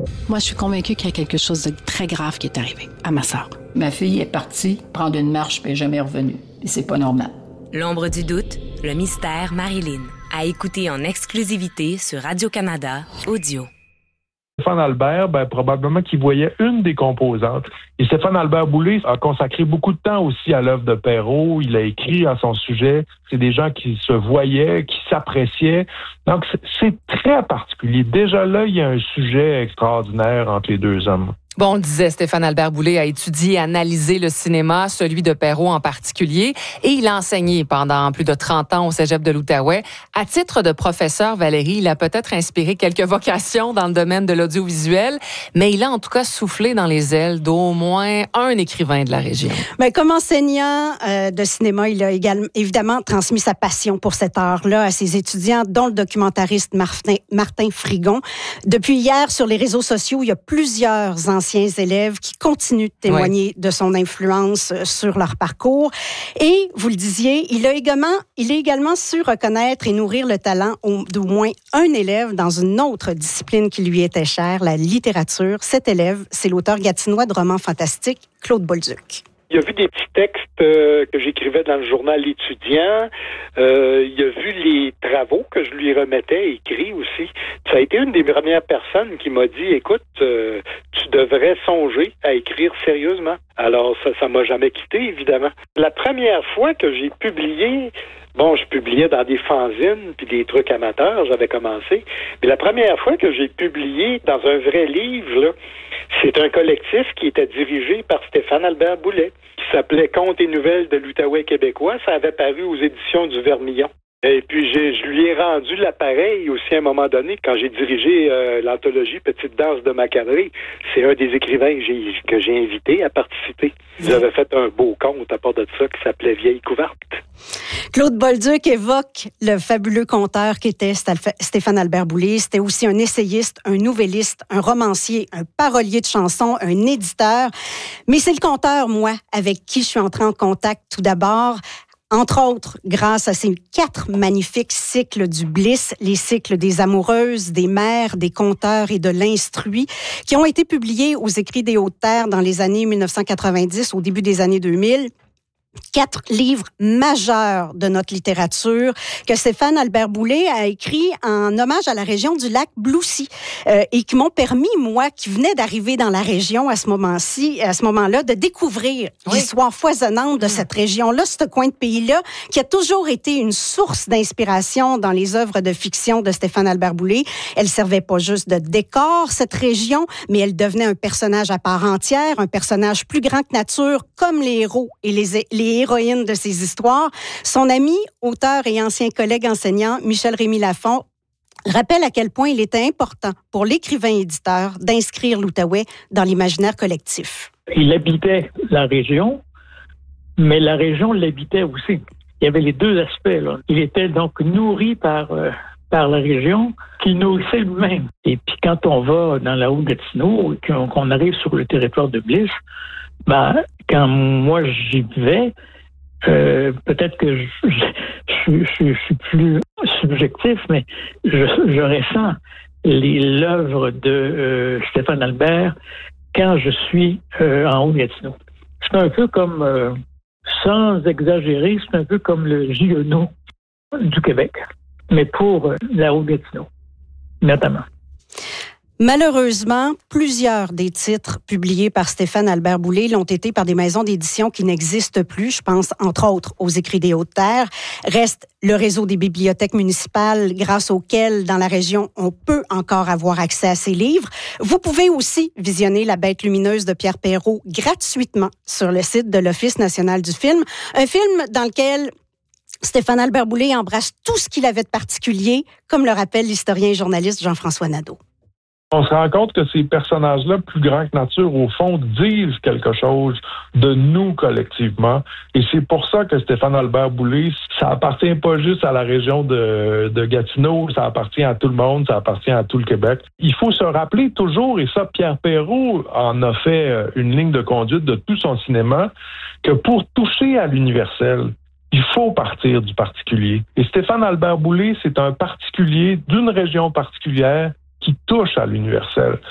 Moi, je suis convaincue qu'il y a quelque chose de très grave qui est arrivé à ma sœur. Ma fille est partie prendre une marche puis elle n'est jamais revenue. Et c'est pas normal. L'ombre du doute, le mystère Marilyn. À écouter en exclusivité sur Radio-Canada Audio. Stéphane Albert, probablement qu'il voyait une des composantes. Et Stéphane Albert Boulay a consacré beaucoup de temps aussi à l'œuvre de Perrault. Il a écrit à son sujet. C'est des gens qui se voyaient, qui s'appréciaient. Donc, c'est très particulier. Déjà là, il y a un sujet extraordinaire entre les deux hommes. Bon, on le disait, Stéphane Albert Boulay a étudié et analysé le cinéma, celui de Perrault en particulier, et il a enseigné pendant plus de 30 ans au Cégep de l'Outaouais. À titre de professeur, Valérie, il a peut-être inspiré quelques vocations dans le domaine de l'audiovisuel, mais il a en tout cas soufflé dans les ailes d'au moins un écrivain de la région. Bien, comme enseignant de cinéma, il a évidemment transmis sa passion pour cet art-là à ses étudiants, dont le documentariste Martin Frigon. Depuis hier, sur les réseaux sociaux, il y a plusieurs anciens élèves qui continuent de témoigner de son influence sur leur parcours. Et, vous le disiez, il a également su reconnaître et nourrir le talent d'au moins un élève dans une autre discipline qui lui était chère, la littérature. Cet élève, c'est l'auteur gatinois de romans fantastiques, Claude Bolduc. Il a vu des petits textes que j'écrivais dans le journal étudiant. Il a vu les travaux que je lui remettais écrits aussi. Ça a été une des premières personnes qui m'a dit, écoute, tu devrais songer à écrire sérieusement. Alors, ça m'a jamais quitté, évidemment. La première fois que j'ai publié, je publiais dans des fanzines puis des trucs amateurs, j'avais commencé. Mais la première fois que j'ai publié dans un vrai livre, là, c'est un collectif qui était dirigé par Stéphane Albert Boulay, qui s'appelait Contes et nouvelles de l'Outaouais québécois. Ça avait paru aux éditions du Vermillon. Et puis, je lui ai rendu l'appareil aussi à un moment donné, quand j'ai dirigé l'anthologie Petite danse de Macadré. C'est un des écrivains que j'ai invité à participer. Ils avaient fait un beau conte à part de ça qui s'appelait Vieille couverte. Claude Bolduc évoque le fabuleux conteur qu'était Stéphane Albert Boulay. C'était aussi un essayiste, un nouvelliste, un romancier, un parolier de chansons, un éditeur. Mais c'est le conteur, moi, avec qui je suis entrée en contact tout d'abord. Entre autres, grâce à ces 4 magnifiques cycles du Bliss, les cycles des amoureuses, des mères, des conteurs et de l'instruit, qui ont été publiés aux Écrits des Hautes-Terres dans les années 1990, au début des années 2000. 4 livres majeurs de notre littérature que Stéphane Albert Boulay a écrit en hommage à la région du lac Bloussy et qui m'ont permis, moi, qui venais d'arriver dans la région à ce moment-là, de découvrir l'histoire foisonnante de cette région-là, ce coin de pays-là, qui a toujours été une source d'inspiration dans les œuvres de fiction de Stéphane Albert Boulay. Elle servait pas juste de décor, cette région, mais elle devenait un personnage à part entière, un personnage plus grand que nature, comme les héros et les héroïnes de ces histoires. Son ami, auteur et ancien collègue enseignant, Michel-Rémy Lafont, rappelle à quel point il était important pour l'écrivain-éditeur d'inscrire l'Outaouais dans l'imaginaire collectif. Il habitait la région, mais la région l'habitait aussi. Il y avait les deux aspects, là. Il était donc nourri par la région qu'il nourrissait lui-même. Et puis quand on va dans la Haute-Gatineau, qu'on arrive sur le territoire de Bliss, quand moi j'y vais, peut-être que je suis plus subjectif, mais je ressens l'œuvre de Stéphane Albert quand je suis en Haute-Gatineau. C'est un peu comme, sans exagérer, c'est un peu comme le Giono du Québec, mais pour la Haute-Gatineau, notamment. Malheureusement, plusieurs des titres publiés par Stéphane Albert Boulay l'ont été par des maisons d'édition qui n'existent plus. Je pense, entre autres, aux Écrits des Hautes-Terres. Reste le réseau des bibliothèques municipales grâce auquel, dans la région, on peut encore avoir accès à ces livres. Vous pouvez aussi visionner La Bête lumineuse de Pierre Perrault gratuitement sur le site de l'Office national du film. Un film dans lequel Stéphane Albert Boulay embrasse tout ce qu'il avait de particulier, comme le rappelle l'historien et journaliste Jean-François Nadeau. On se rend compte que ces personnages-là, plus grands que nature, au fond, disent quelque chose de nous collectivement. Et c'est pour ça que Stéphane Albert Boulay, ça appartient pas juste à la région de Gatineau, ça appartient à tout le monde, ça appartient à tout le Québec. Il faut se rappeler toujours, et ça, Pierre Perrault en a fait une ligne de conduite de tout son cinéma, que pour toucher à l'universel, il faut partir du particulier. Et Stéphane Albert Boulay, c'est un particulier d'une région particulière qui touche à l'universel.